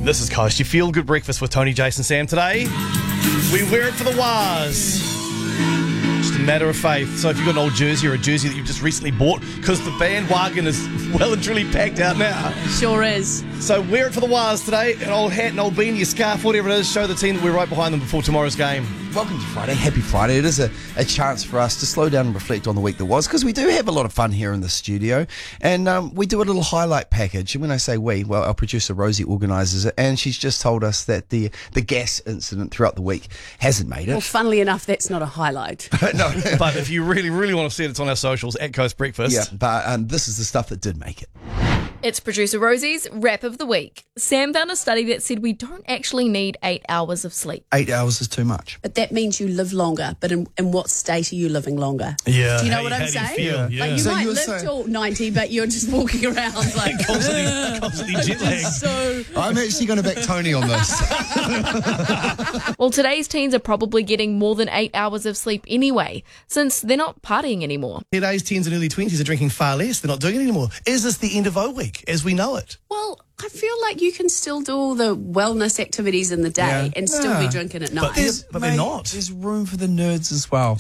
This is Coast, your feel-good breakfast with Tony, Jason, Sam. Today, we wear it for the Waz. Just a matter of faith. So if you've got an old jersey or a jersey that you've just recently bought, because the bandwagon is well and truly packed out now. Sure is. So wear it for the Waz today. An old hat, an old beanie, a scarf, whatever it is. Show the team that we're right behind them before tomorrow's game. Welcome to Friday. Happy Friday. It is a chance for us to slow down and reflect on the week that was, because we do have a lot of fun here in the studio. And we do a little highlight package. And when I say we, well, our producer Rosie organises it. And she's just told us that the gas incident throughout the week hasn't made it. Well, funnily enough, that's not a highlight. No. But if you really, really want to see it, it's on our socials at Coast Breakfast. Yeah, but this is the stuff that did make it. It's producer Rosie's Wrap of the Week. Sam found a study that said we don't actually need 8 hours of sleep. 8 hours is too much. But that means you live longer. But in what state are you living longer? Yeah. Do you know what I'm saying? How do you feel? Yeah. Like you So might you're live saying- till 90, but you're just walking around like... Constantly jet lagged. So... I'm actually going to back Tony on this. Well, today's teens are probably getting more than 8 hours of sleep anyway, since they're not partying anymore. Today's teens and early 20s are drinking far less. They're not doing it anymore. Is this the end of O Week as we know it? Well, I feel like you can still do all the wellness activities in the day and still be drinking at night. But they're not. There's room for the nerds as well.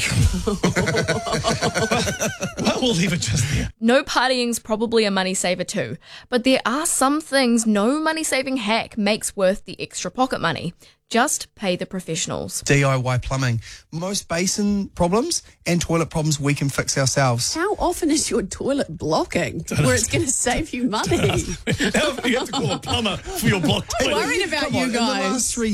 Well, we'll leave it just there. No partying's probably a money saver too, but there are some things no money saving hack makes worth the extra pocket money. Just pay the professionals. DIY plumbing. Most basin problems and toilet problems we can fix ourselves. How often is your toilet blocking where it's going to save you money? Now you have to call a plumber for your blocked toilet. Worried about you In the last guys. 3